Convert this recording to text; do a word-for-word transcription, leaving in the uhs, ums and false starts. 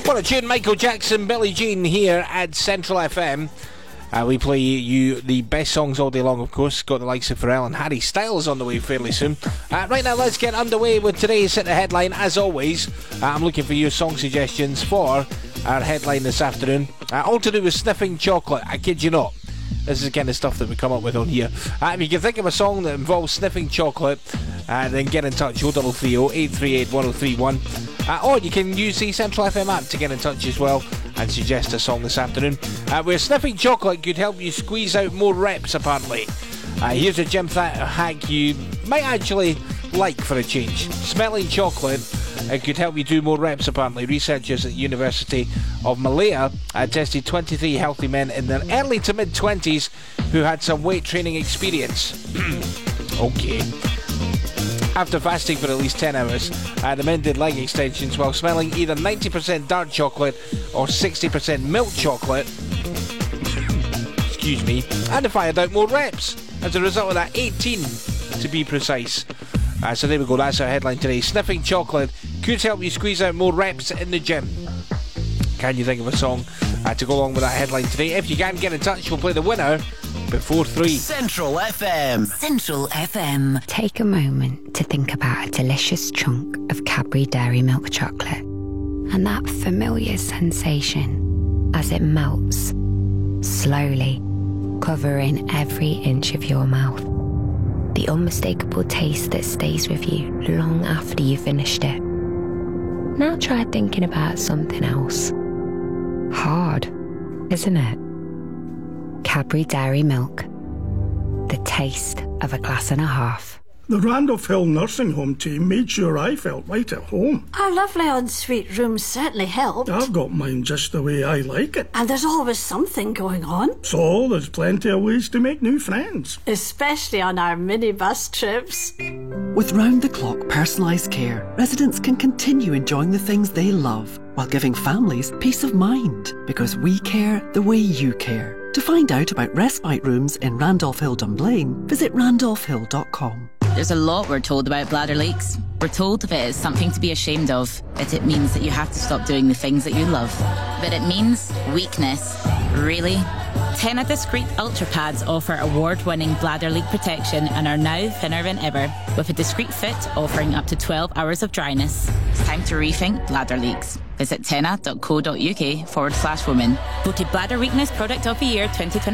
What a tune, Michael Jackson, Billie Jean here at Central F M. Uh, we play you the best songs all day long, of course. Got the likes of Pharrell and Harry Styles on the way fairly soon. Uh, right now, let's get underway with today's Hit the Headline. As always, uh, I'm looking for your song suggestions for our headline this afternoon. Uh, all to do with sniffing chocolate. I kid you not. This is the kind of stuff that we come up with on here. Uh, if you can think of a song that involves sniffing chocolate, uh, then get in touch. oh three three oh, eight three eight, one oh three one. Uh, or you can use the Central F M app to get in touch as well and suggest a song this afternoon. Uh, where sniffing chocolate could help you squeeze out more reps, apparently. Uh, here's a gym th- hack you might actually like for a change. Smelling chocolate, it could help you do more reps, apparently. Researchers at the University of Malaya uh, tested twenty-three healthy men in their early to mid-twenties who had some weight training experience. Okay. After fasting for at least ten hours, uh, the men did leg extensions while smelling either ninety percent dark chocolate or sixty percent milk chocolate. Excuse me. And they fired out more reps. As a result of that, eighteen to be precise. Uh, so there we go, that's our headline today. Sniffing chocolate could help you squeeze out more reps in the gym. Can you think of a song uh, to go along with that headline today? If you can, get in touch. We'll play the winner before three. Central F M. Central F M. Take a moment to think about a delicious chunk of Cadbury Dairy Milk chocolate and that familiar sensation as it melts, slowly, covering every inch of your mouth. The unmistakable taste that stays with you long after you've finished it. Now try thinking about something else. Hard, isn't it? Cadbury Dairy Milk. The taste of a glass and a half. The Randolph Hill Nursing Home team made sure I felt right at home. Our lovely ensuite rooms certainly helped. I've got mine just the way I like it. And there's always something going on. So there's plenty of ways to make new friends. Especially on our minibus trips. With round-the-clock personalised care, residents can continue enjoying the things they love while giving families peace of mind, because we care the way you care. To find out about respite rooms in Randolph Hill Dunblane, visit randolph hill dot com. There's a lot we're told about bladder leaks. We're told if it is something to be ashamed of, that it means that you have to stop doing the things that you love. But it means weakness. Really? Tena Discreet Ultra Pads offer award-winning bladder leak protection and are now thinner than ever, with a discreet fit offering up to twelve hours of dryness. It's time to rethink bladder leaks. Visit tena dot co dot uk forward slash women. Voted Bladder Weakness Product of the Year twenty twenty.